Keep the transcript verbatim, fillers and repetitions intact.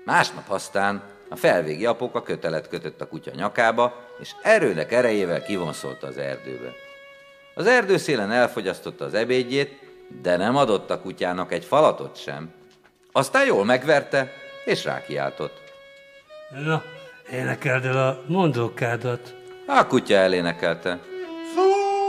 Másnap aztán a felvégi apuka kötelet kötött a kutya nyakába, és erőnek erejével kivonszolta az erdőbe. Az erdőszélen elfogyasztotta az ebédjét, de nem adott a kutyának egy falatot sem. Aztán jól megverte, és rákiáltott. Na, énekeld el a mondókádat. A kutya elénekelte.